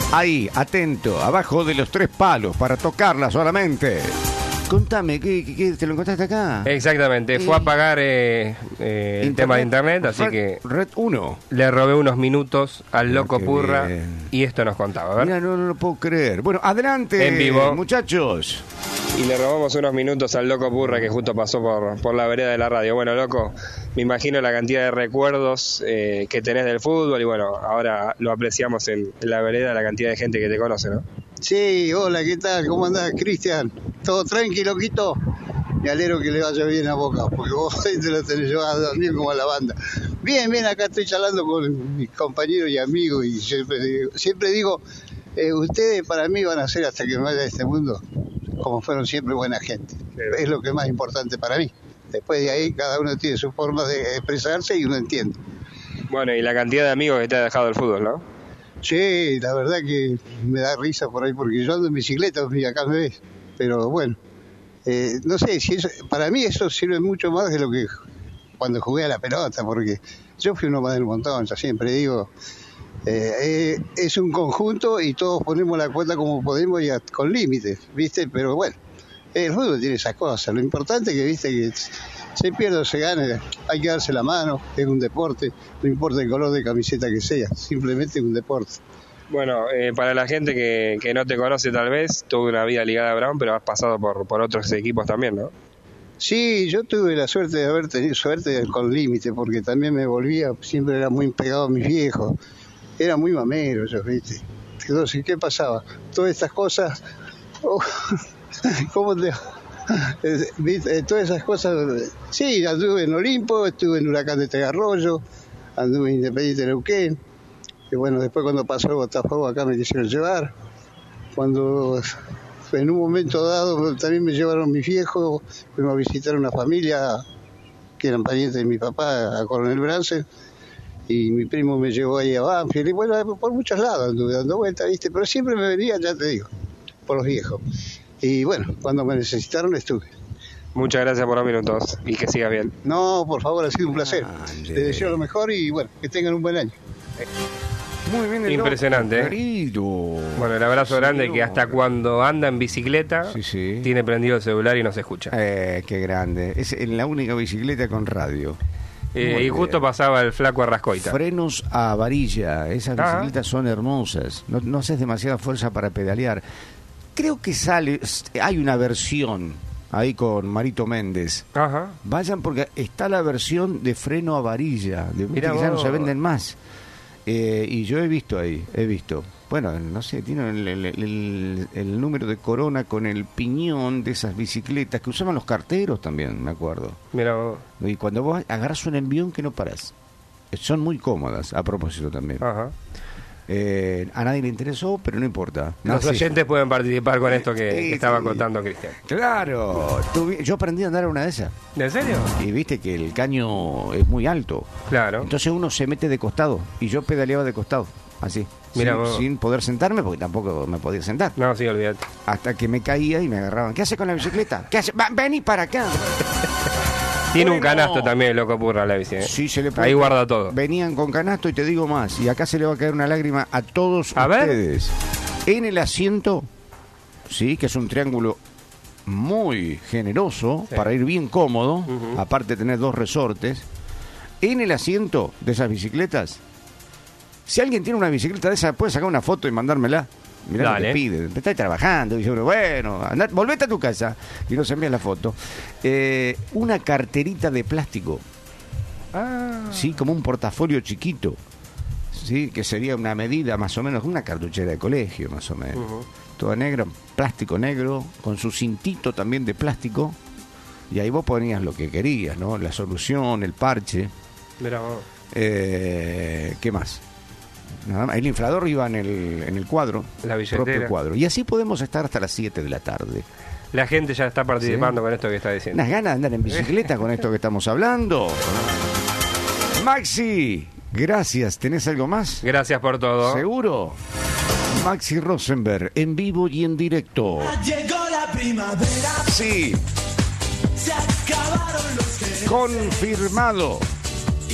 Ahí, atento, abajo de los 3 palos para tocarla solamente. Contame, ¿qué te lo encontraste acá? Exactamente, fue a pagar el tema de internet, así que Red 1. le robé unos minutos al Loco Qué Purra bien. y esto nos contaba, ¿verdad? Mira, no lo puedo creer. Bueno, adelante, En vivo. muchachos. Y le robamos unos minutos al Loco Purra que justo pasó por la vereda de la radio. Bueno, Loco, me imagino la cantidad de recuerdos que tenés del fútbol y bueno, ahora lo apreciamos en la vereda, la cantidad de gente que te conoce, ¿no? Sí, hola, ¿qué tal? ¿Cómo andás, Cristian? ¿Todo tranquilo, Quito? Me alegro que le vaya bien a Boca, porque vos te lo tenés llevado también como a la banda. Bien, acá estoy charlando con mis compañeros y amigos y siempre digo, ustedes para mí van a ser hasta que me vaya de este mundo, como fueron siempre buena gente. Es lo que es más importante para mí. Después de ahí cada uno tiene su forma de expresarse y uno entiende. Bueno, y la cantidad de amigos que te ha dejado el fútbol, ¿no? Sí, la verdad que me da risa por ahí, porque yo ando en bicicleta, mira, acá me ves. Pero bueno, no sé, si eso, para mí eso sirve mucho más de lo que cuando jugué a la pelota, porque yo fui uno más del montón, yo siempre digo, es un conjunto y todos ponemos la cuota como podemos y con límites, ¿viste? Pero bueno, el fútbol tiene esas cosas, lo importante es que, ¿viste? Que se pierde o se gane, hay que darse la mano, es un deporte, no importa el color de camiseta que sea, simplemente es un deporte. Bueno, para la gente que no te conoce tal vez, tuve una vida ligada a Brown, pero has pasado por otros equipos también, ¿no? Sí, yo tuve la suerte de haber tenido suerte con límite, porque también me volvía, siempre era muy pegado a mis viejos, era muy mamero yo, ¿viste? Entonces, ¿qué pasaba? Todas estas cosas, ¿cómo te...? Todas esas cosas, sí, anduve en Olimpo, estuve en Huracán de Tegarroyo, anduve en Independiente de Neuquén, y bueno, después cuando pasó el Botafogo acá me quisieron llevar, cuando en un momento dado también me llevaron mis viejos, fuimos a visitar una familia que eran parientes de mi papá, a Coronel Brance, y mi primo me llevó ahí a Banfield, y bueno, por muchos lados anduve dando vueltas, ¿viste? Pero siempre me venía, ya te digo, por los viejos. Y bueno, cuando me necesitaron estuve. Muchas gracias por los minutos y que sigas bien. No, por favor, ha sido un placer. Te deseo lo mejor y bueno, que tengan un buen año. Muy bien, el Impresionante, loco, querido. Bueno, el abrazo grande que hasta cuando anda en bicicleta Sí. tiene prendido el celular y no se escucha. Qué grande. Es la única bicicleta con radio. Y justo pasaba el flaco Arrascoita. Frenos a varilla. Esas bicicletas son hermosas. No haces demasiada fuerza para pedalear. Creo que hay una versión ahí con Marito Méndez. Ajá. Vayan porque está la versión de freno a varilla, que ya no vos. se venden más. Y yo he visto. Bueno, no sé, tiene el número de corona con el piñón de esas bicicletas que usaban los carteros también, me acuerdo. Mira vos. Y cuando vos agarras un envión que no parás. Son muy cómodas, a propósito también. Ajá. A nadie le interesó, pero no importa. Los oyentes pueden participar con esto que estaba sí. contando Cristian. Claro, yo aprendí a andar a una de esas. ¿En serio? Y viste que el caño es muy alto. Claro. Entonces uno se mete de costado. Y yo pedaleaba de costado, así. Mirá vos. Sin poder sentarme, porque tampoco me podía sentar. No, sí, olvídate. Hasta que me caía y me agarraban. ¿Qué hace con la bicicleta? ¿Qué hace? Vení para acá. Tiene un Bueno. canasto también el Loco Purra la bici. Sí, se le puede. Ahí guarda todo. Venían con canasto y te digo más. Y acá se le va a caer una lágrima a todos A ver. ustedes. En el asiento, sí, que es un triángulo muy generoso Sí. para ir bien cómodo, Ujú. aparte de tener 2 resortes. En el asiento de esas bicicletas, si alguien tiene una bicicleta de esa, puede sacar una foto y mandármela. Mirá lo Dale. que pide. Estás trabajando. Y yo, bueno, volvete a tu casa. Y nos envías la foto. Una carterita de plástico. Sí, como un portafolio chiquito. Sí, que sería una medida más o menos, una cartuchera de colegio, más o menos. Toda negra, plástico negro, con su cintito también de plástico. Y ahí vos ponías lo que querías, ¿no? La solución, el parche. Mira vos. ¿Qué más? Nada más. El inflador iba en el cuadro, La billetera. propio cuadro. Y así podemos estar hasta las 7 de la tarde. La gente ya está participando con esto que está diciendo. Unas ganas de andar en bicicleta con esto que estamos hablando. Maxi, gracias. ¿Tenés algo más? Gracias por todo. ¿Seguro? Maxi Rosenberg, en vivo y en directo. Llegó la primavera, Sí, se acabaron los que confirmado.